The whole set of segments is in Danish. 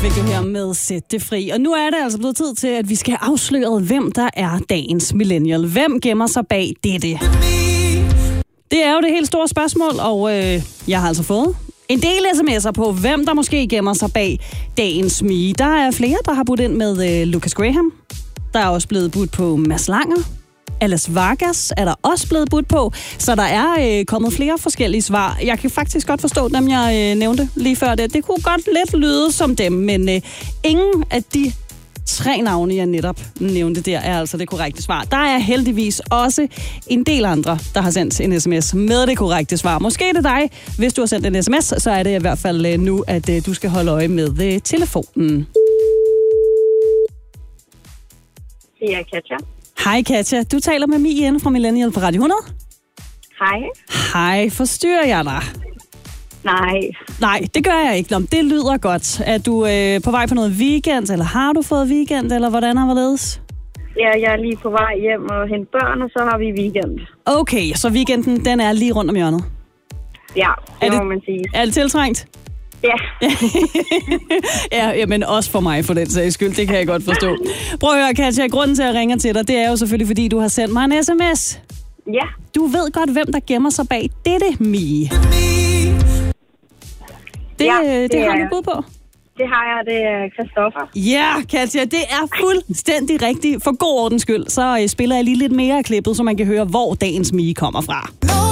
fik du her med Sæt det fri. Og nu er det altså blevet tid til, at vi skal afsløre, hvem der er dagens millennial. Hvem gemmer sig bag dette? Det er jo det helt store spørgsmål, og jeg har altså fået en del sms'er på, hvem der måske gemmer sig bag dagens me. Der er flere, der har budt ind med Lucas Graham. Der er også blevet budt på Mads Langer. Alice Vargas er der også blevet budt på, så der er kommet flere forskellige svar. Jeg kan faktisk godt forstå dem, jeg nævnte lige før det. Det kunne godt lidt lyde som dem, men ingen af de 3 navne, jeg netop nævnte der, er altså det korrekte svar. Der er heldigvis også en del andre, der har sendt en sms med det korrekte svar. Måske er det dig. Hvis du har sendt en sms, så er det i hvert fald nu, at du skal holde øje med telefonen. Det er Katja. Hej Katja, du taler med Mie inde fra Millennial på Radio 100. Hej. Hej, forstyrrer jeg dig? Nej, det gør jeg ikke. Nå, det lyder godt. Er du på vej på noget weekend, eller har du fået weekend, eller hvordan er det? Ja, jeg er lige på vej hjem og hente børn, og så har vi weekend. Okay, så weekenden, den er lige rundt om hjørnet? Ja, det må man sige. Er det tiltrængt? Ja. Ja, men også for mig for den sags skyld, det kan jeg godt forstå. Prøv at høre, Katja, grunden til at jeg ringer til dig, det er jo selvfølgelig, fordi du har sendt mig en sms. Ja. Du ved godt, hvem der gemmer sig bag dette, Mie. Det har du bud på? Det har jeg, det er Christoffer. Ja, Katja, det er fuldstændig rigtigt. For god ordens skyld, så spiller jeg lige lidt mere af klippet, så man kan høre, hvor dagens Mie kommer fra.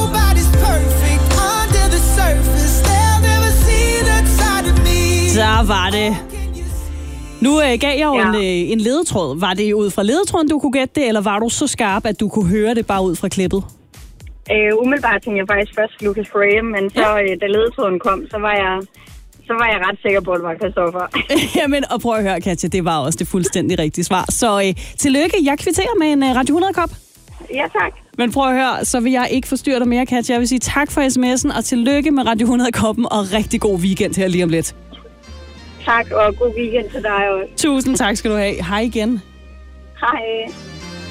Så var det. Nu gav jeg jo en ledetråd. Var det ud fra ledetråden, du kunne gætte det, eller var du så skarp, at du kunne høre det bare ud fra klippet? Umiddelbart tænkte jeg faktisk først Lucas Graham, men så da ledetråden kom, så var jeg ret sikker på, at det var Christoffer. Jamen, og prøv at høre, Katja, det var også det fuldstændig rigtige svar. Så tillykke, jeg kvitterer med en Radio 100-kop. Ja, tak. Men prøv at høre, så vil jeg ikke forstyrre dig mere, Katja. Jeg vil sige tak for sms'en, og tillykke med Radio 100-koppen, og rigtig god weekend her lige om lidt. Tak, og god weekend til dig også. Tusind tak skal du have. Hej igen. Hej.